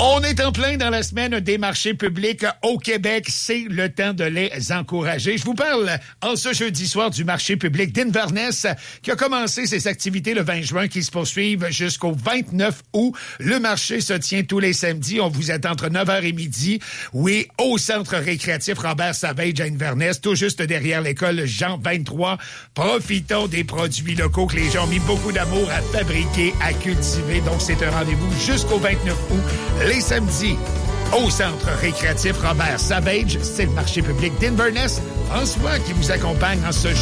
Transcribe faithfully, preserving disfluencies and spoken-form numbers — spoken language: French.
On est en plein dans la semaine des marchés publics au Québec. C'est le temps de les encourager. Je vous parle en ce jeudi soir du marché public d'Inverness qui a commencé ses activités le vingt juin qui se poursuivent jusqu'au vingt-neuf août. Le marché se tient tous les samedis. On vous attend entre neuf heures et midi. Oui, au centre récréatif Robert Savage à Inverness, tout juste derrière l'école Jean vingt-trois. Profitons des produits locaux que les gens ont mis beaucoup d'amour à fabriquer, à cultiver. Donc, c'est un rendez-vous jusqu'au vingt-neuf août. Les samedis, au centre récréatif Robert Savage, c'est le marché public d'Inverness. François qui vous accompagne en ce